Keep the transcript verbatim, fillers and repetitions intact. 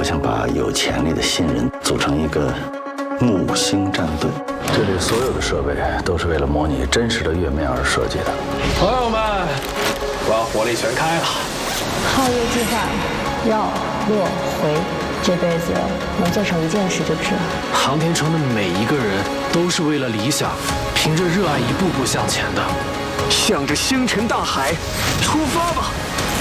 想把有潜力的新人组成一个木星战队。这里所有的设备都是为了模拟真实的月面而设计的。 朋友们，我要火力全开了！ 皓月计划，绕落回，这辈子能做成一件事就值了。 航天城的每一个人都是为了理想，凭着热爱一步步向前的。 向着星辰大海出发吧！